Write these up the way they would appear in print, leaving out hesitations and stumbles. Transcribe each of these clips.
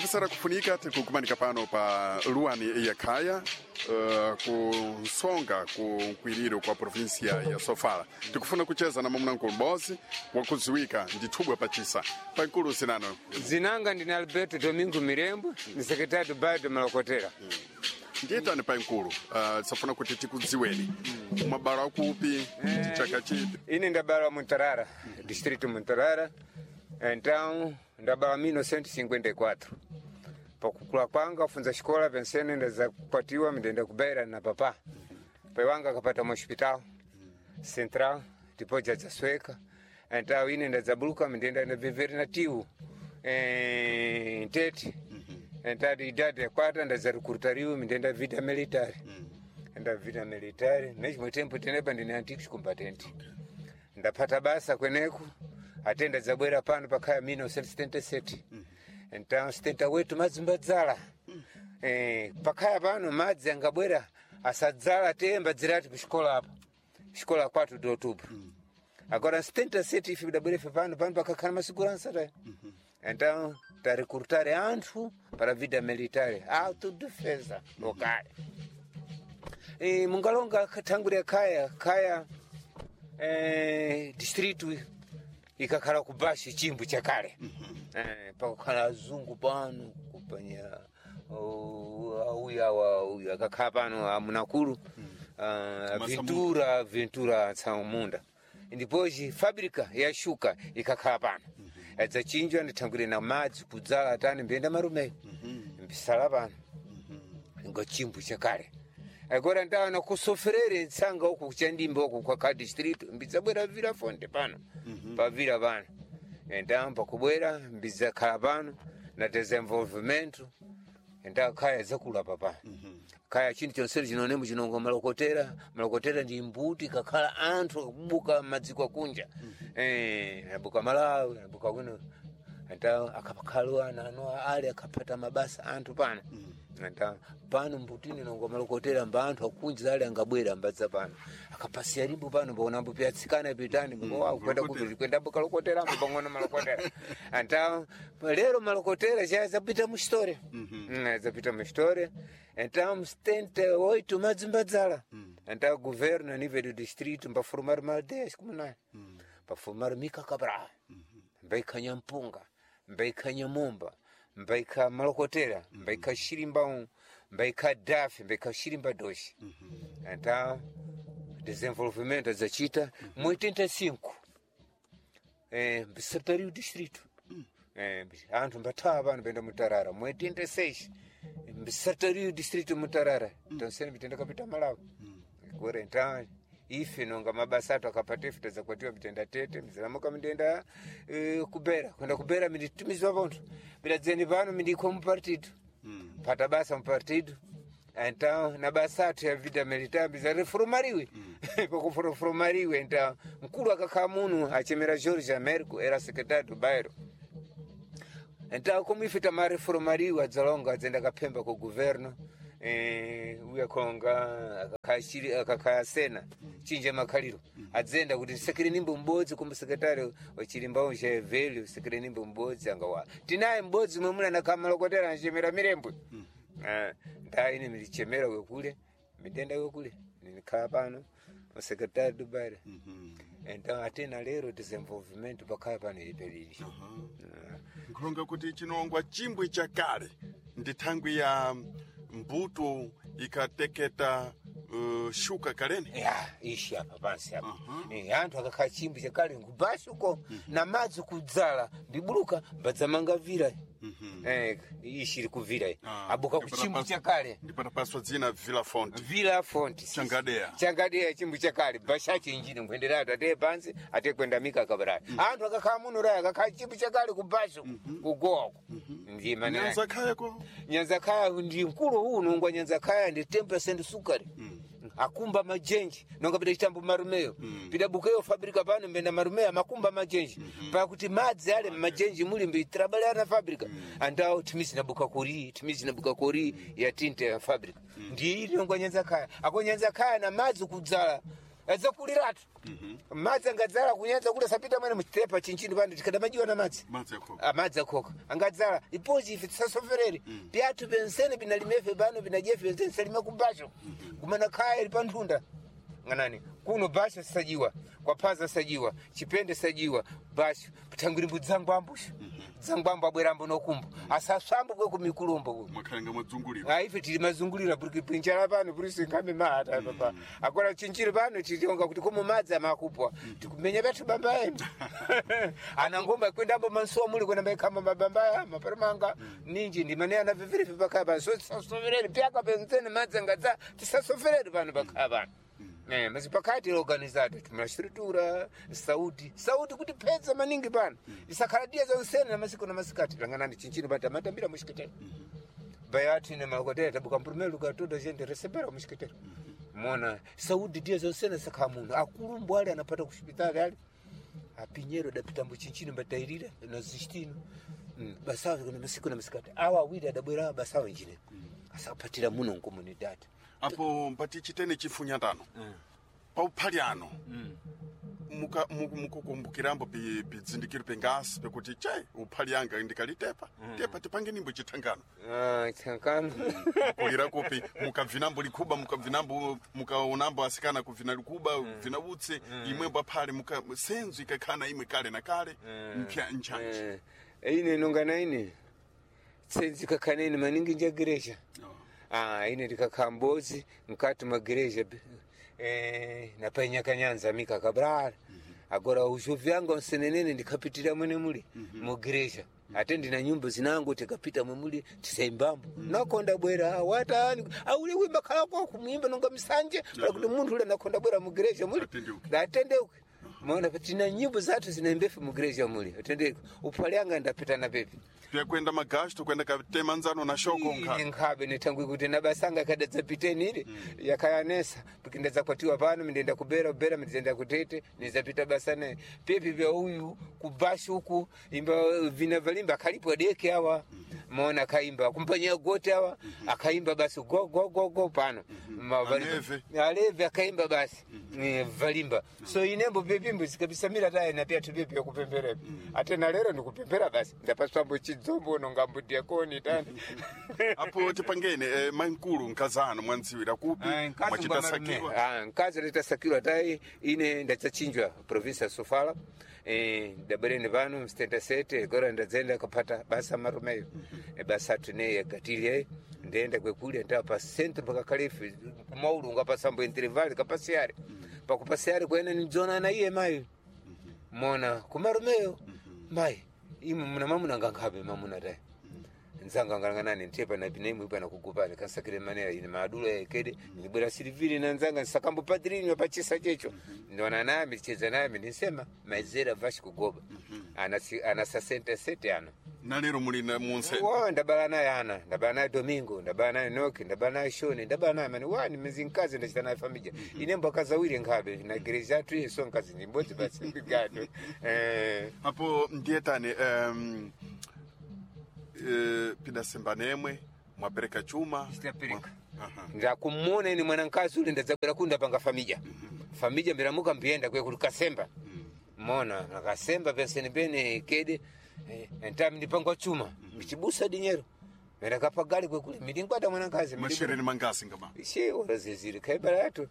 Ofisara kufunika tikukumanika pano pa luani ya Kaya kusonga kukwiriro kwa provinsia ya Sofala. Tikufuna kucheza na Mwamunanku Mbozi wakuziwika ndithubwa pachisa. Pankulu sinano. Zinanga ndini Alberto Domingo Mirembo, ni sekretari Bairro Malokotera. Ndieta ni pankulu, safuna kuti tikuziweni. Mabara kupi, chaka chipi. Ini ndabara Muntarara, distrito Muntarara. Então, ndabara 1954. Pakukula kwanga funza shikola pensene ndaza kupatiwa midenda kubaira na papa. Paiwanga akapata hospital central tipo jaja sweka. Então ine ndazabuluka midenda na vivernativo. Tete. Então idade kwata ndazarukurtariwa midenda vida militari. Nda vida militari, mesmo tempo teneba ndine antiques combatente. Ndapata basa kweneku. Atenda zabwera pano pakaya 1977. Então 78 mazimbadzala. Pakaya pano madzi angabwera asadzala temba dzirati kushikola apa. Shikola 4 de outubro. Agora 77 ifi bidabwera pano pakakhala masigurança ta. Então tá recrutar anthu para a vida militar, autodefesa local. Mungalonga katangure Kaya distrito ikakhala kubashi chimbu chakale. Pakukhala azungu pano kupanya uya kakhala pano amunakulu Ventura Tsamunda. Ndipoji fabrika ya shuka ikakhala pano. Adzachinjwa ndithangure na madzi kudzala atani mbenda marume. Mbisala pano. Ngo chimbu chakale. Agora ndawana kusoferere tsanga uku kuchandimba uku kwa distrito mbizabwera vira fonte pano. Pavira pano. Então pakubwera mbizakhala pano na desenvolvimento. Então Kaya zakula papa. Kaya chini chonseri chinonemo chinongo malokotera ndi mbuti kakhala anthu kubuka madziko kunja. Abuka Malawi, abuka kuno. Então akapakhalwa nano ali akapata mabasa anthu pano. Então pano mbutini nongo malokotera mbanthu akunja ali angabwera mbadza pano. Akapasiya limbo pano bonambo pyatsikana pitani ngo kwenda kuti kwenda bukalokotera mbo pang'ono malokotera. Então lero malokotera chazapita mu story. Zapita mu story. Então 78 madzimbadzala. Então governo a nível do distrito para formar aldeias comunais. Para formar Mica Cabral. Mbaika Nyampunga, Mbaika Nyamumba, Mbaika Malokotera, Mbaika Shirimbão, Mbaika Dafi, Mbaika Shirimba Doshi. Então, desenvolvimento da Chita, 85. Secretaria do distrito. Anto Mbatava, Benda Mutarara, 86. Secretaria do distrito Mutarara. Então, sempre tendo capital Malawi. Agora, então, ife nonga mabasatu akapata futa za kwatiwa mitenda tete mizalamuka mitenda kubera kwenda kubera mitumizwa bonto bila zeni vano mindiko mpartido pata basa mpartido então na basatu ya vida militar biza reformariwe kwa reformariwe então mkulu akakamunu achemera Jorge Américo era secretário do Bairro. Então como ifita ma reformariwe adzalonga adzenda kapemba ku governo uya konga akakaya sena chinje makaliro adzenda kuti sekere nimbo mbodzi kumbe sekretari wachilimbawo cha velho sekere nimbo mbodzi angawa tinaye mbodzi mwemuna nakamalokotera anchemera mirembo ndai ine milichemera wekule midenda wekule nikhala pano sekretari do Bairro. Então atena lero desenvolvimento pakaya pano ilipelili. Nkulonga kuti chinongwa chimbwe chakale ndithangwi ya mbuto ikateketa shuka kalene ishi hapa pansi hapa anthu akakhala chimbu chakale ngubashi uko na madzi kudzala bibuluka badzamanga vira ishi iri kuvira abuka ku chimbu chakale ndipata paswa dzina Villa Fonte changadea chimbu chakale bashachi injini ngwenderatu ate pansi ate kwenda Mica Cabral anthu akakhala muno raya akakhala chimbu chakale kubashi kugoko ndima Nyanza Kaya ndi mkulu huu nungwa Nyanza Kaya ndi 10% sukari. Akumba majenji nonga pita chitambo marumeo pita bukeyo fabrika pano mbenda marumeo makumba majenji pakuti madzi ale majenji muli mbi trabalhar na fabrika andao timisi na buka kori ya tinte ya fabrika ndi nongwa Nyanza Kaya ako Nyanza Kaya na madzi kudzala azakuliratu madzi angadzala kunyanza kule sapita mwene muchitepa chinchini pano tikada majiwa na madzi madzi akoka angadzala ipozi ife tisasoferere pyatu pensene binalimefe pano binajefe pensene salima kumbasho kumana kaya lipantunda nganani kuno basho sajiwa kwa paza sajiwa chipende sajiwa basho putangwirimbu dzangwambusha dzangwamba bwerambo nokumbu asaswambo kwe kumikulumbo makanga madzungulira ife tili mazungulira porque pinchara pano pulisi ngambe mata papa akora chinchiri pano tilionga kuti komo madzi amakupwa tikumenya patu bamba enu anangomba kwendambo mansuwa muli kwenda maikama mabamba maparamanga ninji ndi mane anavivirifi pakapa so tisasoferere pyaka pensene madzi angadza tisasoferere pano pakapa mas pakati organizado tumashiritura Saudi kuti pesa maningi bana isakaradia zonsene na masiku na masikati ranganani chinchini bata matambira mushikitera bayati ne malokotera tabuka mprimelo gatoda gente recebera mushikitera mona Saudi dia zonsene sakamuno akulumbu ali anapata kushipitali ali apinyero dapita mchinchini batairira na zistino basawe kuna masiku na masikati awa wida adabwera basawe njine asapatira muno nkomunidati apo mpati chitene chifunyatano pauphaliano mukukumbukirambo pizindikiro pengasi pekuti chai uphali yanga ndikalitepa tepa tipange nimbo chitangano chitangano kulira kupi mukabvinambo likuba mukabvinambo mukaonambo asikana kuvina likuba vina utse imwembo aphali mukasenzo ikakana imwe kale na kale mpya nchanje ine nongana ine senzo ikakana ine maningi njagiresha ine ndikakambozi mkati magereja na panyaka mika kabral agora ujuvi yangu nsenenene ndikapitira mwene muli mugereja atendi na nyumba zinangu tikapita mwemuli tisaimbambo nakonda bwera watani aule wimba kala kwa kumwimba nonga misanje kuti muntu ule nakonda bwera mugereja muli atendeuke maona patina nyimbo zatu zinaimbefu mugereja muli atendeuke uphalianga ndapita na pepe pia kwenda magasto kwenda katema nzano na shoko nkabe netangu kuti nabasanga kada zapiteni ile yakayanesa tukindeza kwatiwa pano mindenda kubera mindenda kutete nizapita basane pepe vya huyu kubashu huku imba vina valimba kalipo deke hawa maona kaimba kumpanya gote hawa akaimba basi go pano aleve akaimba basi valimba so inembo pepimbo sikabisa mira tae na pia tubepi ya kupembere atena lero nikupembera basi ndapaswa mbochi zombo nongambuti yakoni tani apo tipangene mankulu nkazano mwanziwira kupi mwachitasakiwa nkazi litasakirwa tae ine ndachinjwa province ya Sofala dabarene vanu mstenda sete gora ndazenda kapata basa marumeyo basa tune ya gatilie ndenda kwekulia ndapa centro paka kalifi kumaulu ngapasambo intervali kapasiare pakupasiare kwene nizona na iye mayo mona kumarumeyo mai imu muna mamuna ngangabe mamuna dai nzanga nganganani ntepa na binemu ipa na kukupani kasakire manera ine maadula ekede nibura silivili na nzanga sakambo padrini wapachisa checho ndona nami cheza nami nisema maizera vashi kugoba ana sente ano na lero muli na munse ndabana naye Domingo ndabana naye Noki ndabana naye Shoni ndabana naye mani wani mzinkazi ndachita naye familia inembo akazawire ngabe na gereja tu yeso nkazi nimboti basi bigado hapo ndietane pida semba nemwe mwapereka chuma ndakumona ni mwanankazi ule ndazabera kunda panga familia mbiramuka mbienda kwe kulikasemba mona nakasemba penseni bene kede entami ndipangwa chuma michibusa dinyero mera kapagali kwe kule milingwata mwanankazi mashirini mangasi ngama she oraziziri kaibarato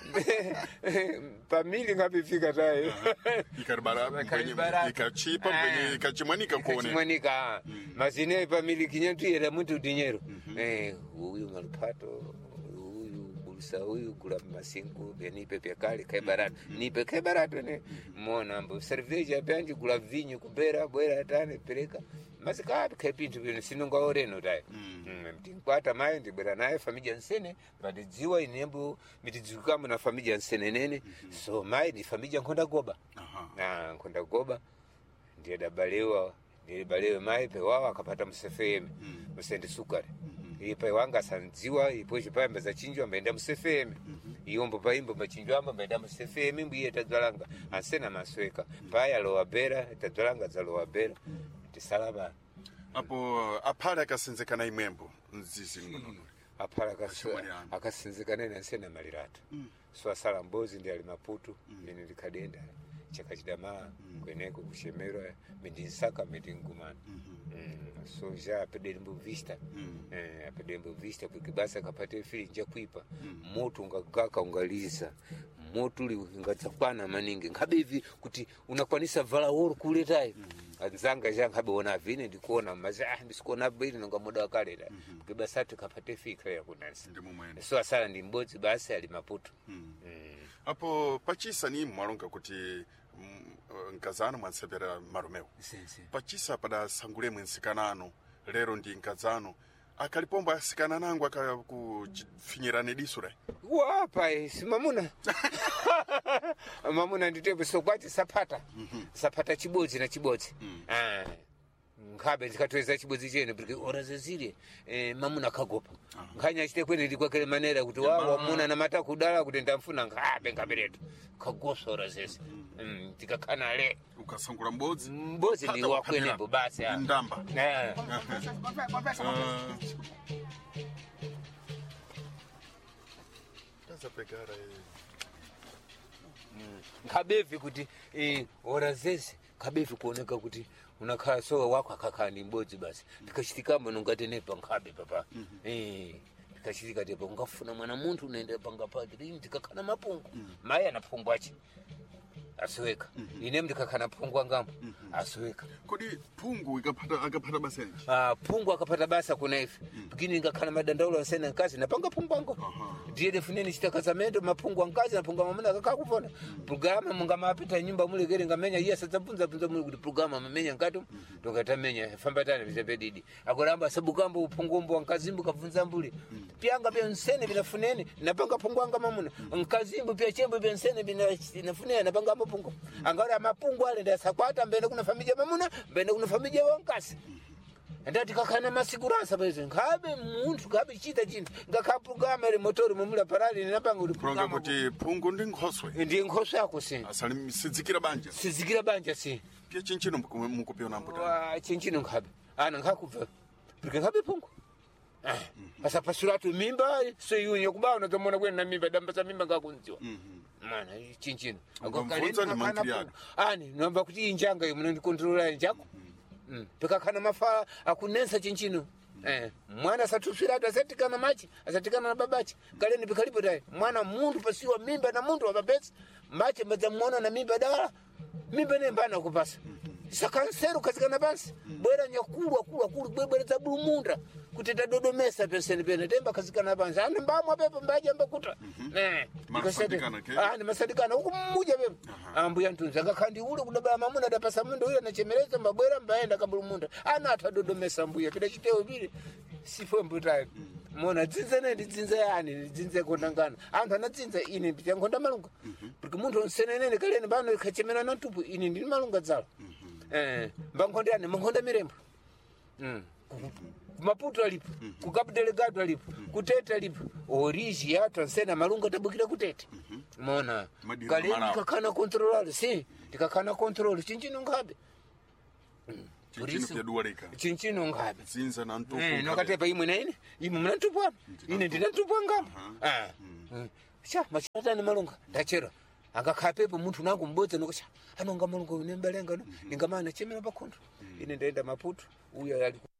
pamili ngabifika tayo ikaribara ikachipa kwenye ikachimwanika kuone ikachimwanika mazine pamili kinyetu yera mtu dinyero huyu malupato huyu kula masinku benipe pia kali kaibarato nipe kaibarato ne mona mbo cerveja banji kula vinyo kubera bwera tane pereka masikapi kaipintu bino sinunga oreno dai mtinkwata mai ndibera naye familia nsene badiziwa inembo mitizukamu na familia nsene nene so mai ni familia nkonda goba na nkonda goba ndiye dabalewa mai pe wawa akapata msefeme msende sukari ipa wanga sanziwa ipoje pamba za chinjwa mbenda msefeme iombo paimbo machinjwa amba mbenda msefeme mbiye tadzalanga ansena masweka paya loabera tadzalanga za loabera tisalaba apo aphala akasenzekana imwembo nzizi ngono aphala akasinzikana nansena maliratu so asala mbozi ndi ali Maputo ine ndikadenda chaka chidama kweneko kuchemerwa mendinsaka medingumana so já pedembo vista porque basa kapate fili nja kuipa moto ungagaka ungaliza moto uli ungatsakwana maningi ngabe hivi kuti unakwanisa vala horo kuletayo anzanga ja ngabe ona vine ndikuona maza ndisikuona bili nonga moda wakaleta porque basa tukapate fikra ya kunansi so asala ndi mbodzi basa ali Maputo apo pachisa ni mwalonga kuti nkazano mwansepera maromeo pachisa pada sangule mwensikanano lero ndi nkazano akalipomba asikana nangu akakufinyirane disure wapa simamuna mamuna nditepo sokwati sapata chibodzi na chibodzi ngabe zikatweza chibodzi chene porque ora zezire mamuna kagopa nganya chite kwene ndikwakele manera kuti wawa muna na mata kudala kuti ndamfuna ngabe ngaberetu kagosa ora zese tikakana le ukasangula mbodzi ndi wakwenembo basi ndamba pegara kabevi kuti ora zese kabevi kuoneka kuti unakhala so wako akakhala ndi mbodzi basi tikachitikamo nongatenepa nkhabe papa tikachitika tepa ungafuna mwana munthu unaenda panga pati lini tikakhala mapungu mayi anaphungu achi asweka ine ndikakhala phungu angamo asweka kodi phungu akapata basa yanji phungu akapata basa kuna ife bikini ngakhala madandaulo ansena nkazi napanga phungu ango ndiye defuneni chitakazamendo maphungu ankazi naphungu mamuna akakakuvona programa mungamapita nyumba mulekere ngamenya iye sadzabvunza muli kuti programa mamenya ngatu tokatamenya fambatana vitapedidi akoramba sabukambo uphungumbo ankazimbu kabvunza mbuli pyanga pya nsene binafuneni napanga phungu anga mamuna nkazimbu pya chembo pya nsene binafuneni napanga mapungu angara mapungu ale ndasakwata mbende kuna familia mamuna mbende kuna familia wankasi ndati kakana masiguransa beze ngabe muntu ngabe chita chintu ngakapugama ile motori mumula parali napanga uli pronga kuti phungu ndi nkhoswe yako si asali sizikira banja si pia chinchino mukupiona mbuta chinchino ngabe ana ngakubva porque ngabe phungu asa pasuratu mimba so yunye kubawo nazomona kwena mimba damba za mimba ngakunziwa mana chinchino agokaleni makana ani nomba kuti injanga yo munondi controller njako pikakana mafala akunensa chinchino mwana satusira asatikana machi asatikana na babachi kaleni pikalipo dai mwana mundu pasiwa mimba na mundu wababesi machi mbazamuona na mimba dala mimba nembana kupasa sakanseru kazikana basi bwera nyakulwa bwera za bulumunda kuti tadodomesa peseni pene temba kazikana basi ane mbamwa pepe mbaje mbakuta masadikana masadikana huku mmuja pepe ambuya ntunza ngakandi ule kudabala mamuna dapasa mundo ule anachemeleza mbabwera mbaenda kabulumunda ana atadodomesa mbuya pida chiteo vile sifwe mbutayo mona dzinza nendi dzinza yani dzinza kondangana anthu anadzinza ine mpita nkonda malunga porque munthu onsenenene kaleni bano kachemera na tupu ine ndini malunga dzalo mbankonda ane mankonda mirembo Maputo alipo ku Cabo Delgado alipo kuteta alipo origi yatu ansena malunga tabukira kutete mona kaleni tikakana control si tikakana control chinchino ngabe chinchino ngabe zinza na ntupu nokatepa imwe na ine mna ntupu apa ine ndina ntupu ngamba cha machata ni malunga tachera angakhapepo munthu nangu mbodza nokusha anonga malunga unembalenga no ningamana chemera pakondo ine ndaenda Maputo uya yali